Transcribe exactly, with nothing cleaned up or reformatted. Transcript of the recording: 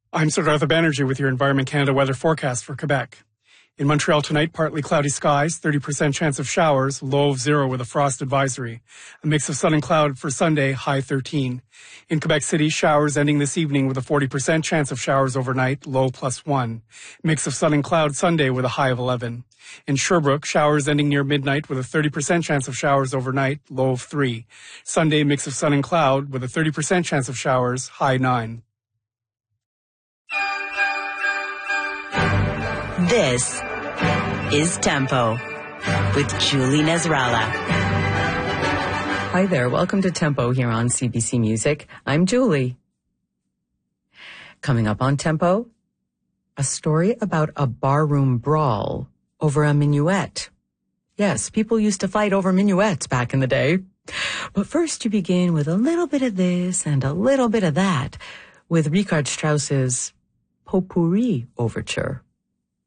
I'm Sir Arthur Banerjee with your Environment Canada weather forecast for Quebec. In Montreal tonight, partly cloudy skies, thirty percent chance of showers, low of zero with a frost advisory. A mix of sun and cloud for Sunday, high thirteen. In Quebec City, showers ending this evening with a forty percent chance of showers overnight, low plus one. Mix of sun and cloud Sunday with a high of eleven. In Sherbrooke, showers ending near midnight with a thirty percent chance of showers overnight, low of three. Sunday, mix of sun and cloud with a thirty percent chance of showers, high nine. This is Tempo with Julie Nasrallah. Hi there. Welcome to Tempo here on C B C Music. I'm Julie. Coming up on Tempo, a story about a barroom brawl over a minuet. Yes, people used to fight over minuets back in the day. But first you begin with a little bit of this and a little bit of that with Richard Strauss's Potpourri Overture.